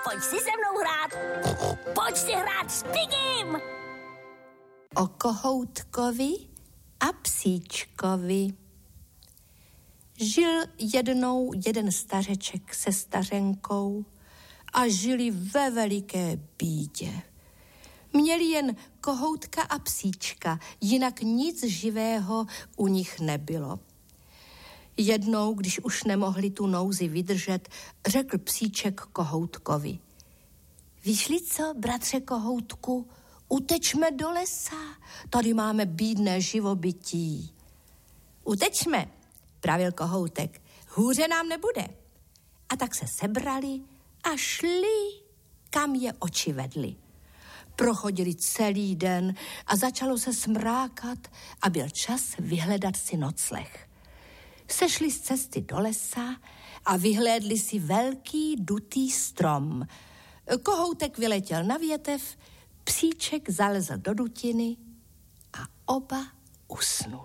pojď si se mnou hrát. Pojď si hrát s Pigim. O kohoutkovi a psíčkovi. Žil jednou jeden stařeček se stařenkou a žili ve veliké bídě. Měli jen kohoutka a psíčka, jinak nic živého u nich nebylo. Jednou, když už nemohli tu nouzi vydržet, řekl psíček kohoutkovi: Víš-li co, bratře kohoutku, utečme do lesa, tady máme bídné živobytí. Utečme, pravil kohoutek, hůře nám nebude. A tak se sebrali a šli, kam je oči vedly. Prochodili celý den a začalo se smrákat a byl čas vyhledat si nocleh. Sešli z cesty do lesa a vyhlédli si velký dutý strom. Kohoutek vyletěl na větev, psíček zalezl do dutiny a oba usnuli.